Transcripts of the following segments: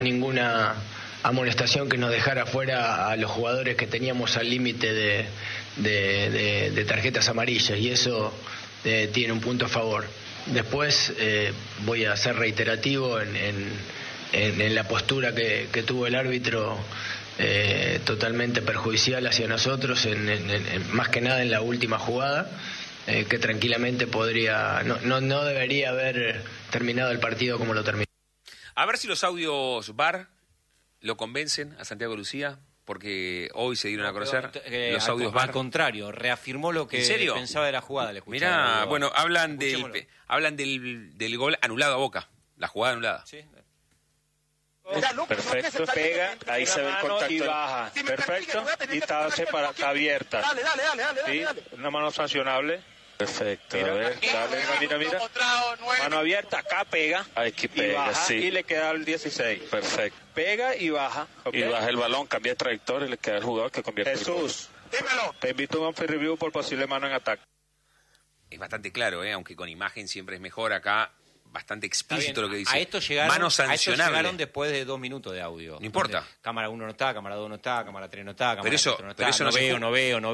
ninguna amonestación que nos dejara fuera a los jugadores que teníamos al límite de tarjetas amarillas, y eso tiene un punto a favor. Después voy a ser reiterativo en la postura que tuvo el árbitro, totalmente perjudicial hacia nosotros, más que nada en la última jugada, que tranquilamente no debería haber terminado el partido como lo terminó. A ver si los audios VAR lo convencen a Santiago Lucía, porque hoy se dieron a conocer los audios VAR. Al contrario, reafirmó lo que pensaba de la jugada. Mirá, bueno, hablan del gol anulado a Boca, la jugada anulada. Sí. Perfecto, pega, ahí se ve el contacto y baja. Perfecto, y está abierta. Sí, una mano sancionable. Perfecto, a ver, mira. Mano abierta, acá pega. Aquí pega, y baja, sí. Y le queda el 16. Perfecto. Pega y baja. Okay. Y baja el balón, cambia de trayectoria y le queda el jugador que convierte. Jesús, dímelo. Te invito a un free review por posible mano en ataque. Es bastante claro, aunque con imagen siempre es mejor acá. Bastante explícito lo que dice. A esto llegaron, mano sancionable. llegaron después de 2 minutos de audio. No importa. Cámara 1 no está, cámara 2 no está, cámara 3 no está, cámara 4 no está. Pero eso no veo.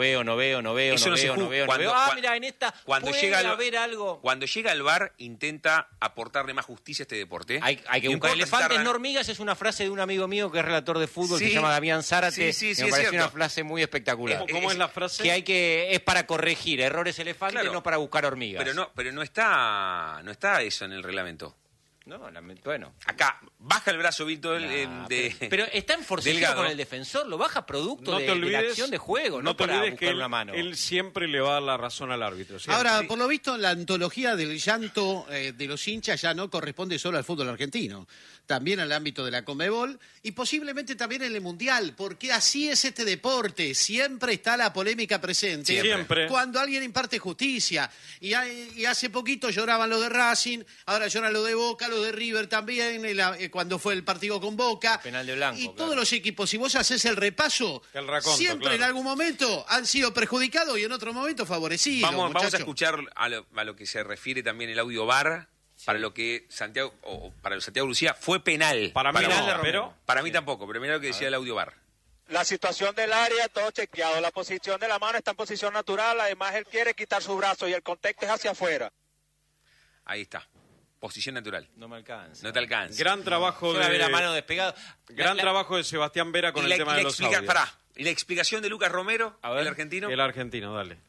Mira, en esta puede haber algo. Cuando llega el VAR, intenta aportarle más justicia a este deporte. Hay que buscar elefantes, no hormigas, es una frase de un amigo mío que es relator de fútbol, que se llama Damián Zárate. Me parece una frase muy espectacular. ¿Cómo es la frase? Que es para corregir errores elefantes, no para buscar hormigas. Pero no está eso en el reglamento. No, bueno. Acá, baja el brazo, Víctor. Pero está en forcejeo con el defensor, lo baja producto de la acción de juego, no para buscar una mano. Él siempre le va a dar la razón al árbitro. ¿Cierto? Ahora, por lo visto, la antología del llanto de los hinchas ya no corresponde solo al fútbol argentino, también al ámbito de la Conmebol y posiblemente también en el Mundial, porque así es este deporte, siempre está la polémica presente. Siempre. Cuando alguien imparte justicia, y hace poquito lloraban lo de Racing, ahora lloran lo de Boca, lo de River también, cuando fue el partido con Boca. Penal de Blanco. Y todos los equipos, si vos haces el repaso, siempre en algún momento han sido perjudicados y en otro momento favorecidos. Vamos a escuchar a lo que se refiere también el audio VAR. Para lo que Santiago Lucía fue penal. Para mí no, pero para mí tampoco, pero mirá lo que decía el audio VAR. La situación del área, todo chequeado. La posición de la mano está en posición natural. Además, él quiere quitar su brazo y el contexto es hacia afuera. Ahí está. Posición natural. No me alcanza. No te alcanza. Gran trabajo de la mano despegada. Trabajo de Sebastián Vera con el tema de los audios. ¿Y la explicación de Lucas Romero, el argentino? El argentino, dale.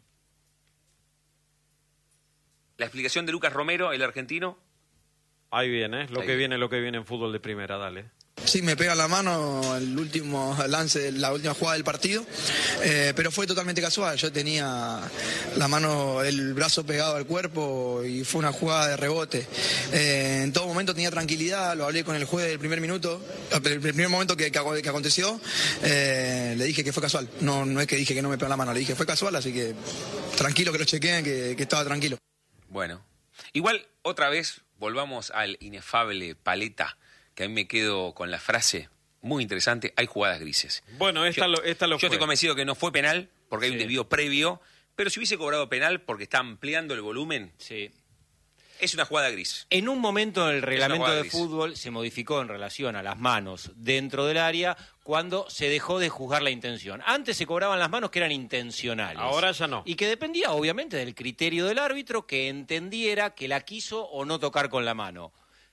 La explicación de Lucas Romero, el argentino. Ahí viene, lo que viene en fútbol de primera, dale. Sí, me pega la mano el último lance, la última jugada del partido, pero fue totalmente casual. Yo tenía la mano, el brazo pegado al cuerpo y fue una jugada de rebote. En todo momento tenía tranquilidad, lo hablé con el juez del primer minuto, el primer momento que aconteció, le dije que fue casual. No es que dije que no me pegó la mano, le dije que fue casual, así que tranquilo que lo chequeen, que estaba tranquilo. Bueno, igual otra vez volvamos al inefable Paleta, que a mí me quedo con la frase muy interesante, hay jugadas grises. Bueno, esta lo Yo fue. estoy convencido que no fue penal, porque hay un desvío previo, pero si hubiese cobrado penal porque está ampliando el volumen, es una jugada gris. En un momento el reglamento de fútbol se modificó en relación a las manos dentro del área cuando se dejó de juzgar la intención. Antes se cobraban las manos que eran intencionales. Ahora ya no. Y que dependía obviamente del criterio del árbitro que entendiera que la quiso o no tocar con la mano.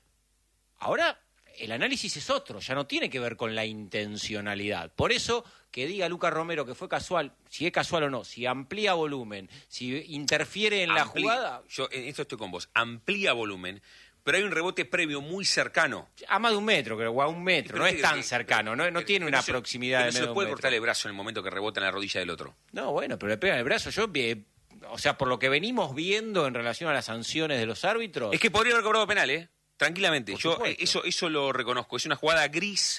Ahora el análisis es otro, ya no tiene que ver con la intencionalidad. Por eso, que diga Lucas Romero que fue casual, si es casual o no, si amplía volumen, si interfiere en la jugada... Yo en esto estoy con vos, amplía volumen, pero hay un rebote previo muy cercano. A más de 1 metro, creo, o a 1 metro, no es tan cercano, no tiene una proximidad de medio metro. No se puede metro. cortar el brazo en el momento que rebota en la rodilla del otro. No, bueno, pero le pegan el brazo. O sea, por lo que venimos viendo en relación a las sanciones de los árbitros... Es que podría haber cobrado penal, tranquilamente. Yo eso lo reconozco. Es una jugada gris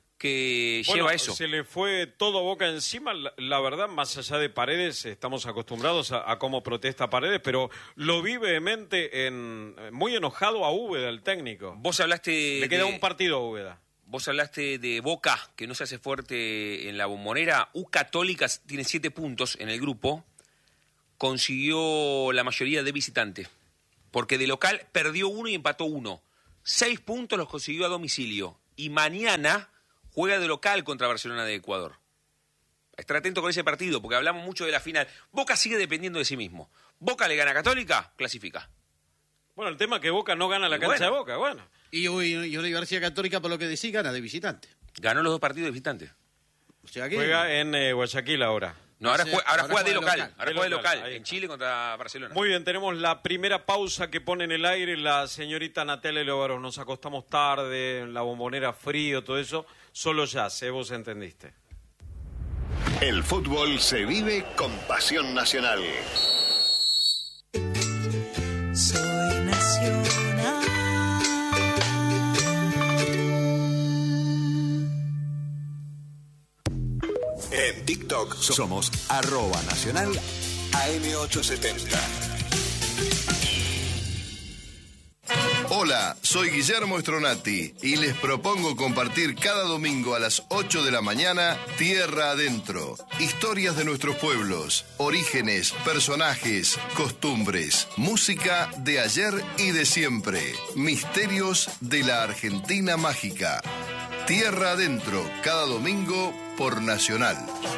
que lleva eso. Se le fue todo Boca encima. La verdad, más allá de Paredes, estamos acostumbrados a cómo protesta Paredes, pero lo vi vehemente, muy enojado a Úbeda, el técnico. Vos hablaste... Le queda un partido a Úbeda. Vos hablaste de Boca, que no se hace fuerte en la Bombonera. U Católica tiene 7 puntos en el grupo. Consiguió la mayoría de visitante. Porque de local perdió 1 y empató 1. 6 puntos los consiguió a domicilio. y mañana juega de local contra Barcelona de Ecuador. Estar atento con ese partido, porque hablamos mucho de la final. Boca sigue dependiendo de sí mismo. Boca le gana a Católica, clasifica. Bueno, el tema es que Boca no gana la cancha de Boca, bueno. Y Universidad Católica, por lo que decís, gana de visitante. Ganó los 2 partidos de visitante. O sea que... Juega en Guayaquil ahora. No, ahora juega de local. Ahora juega de local, Ahí en Chile contra Barcelona. Muy bien, tenemos la primera pausa que pone en el aire la señorita Natalia Leovaros. Nos acostamos tarde, en la Bombonera frío, todo eso. Solo ya, vos entendiste. El fútbol se vive con pasión nacional. Soy nacional. En TikTok somos @nacional AM870. Hola, soy Guillermo Stronati y les propongo compartir cada domingo a las 8 de la mañana Tierra Adentro. Historias de nuestros pueblos, orígenes, personajes, costumbres, música de ayer y de siempre, misterios de la Argentina mágica. Tierra Adentro, cada domingo por Nacional.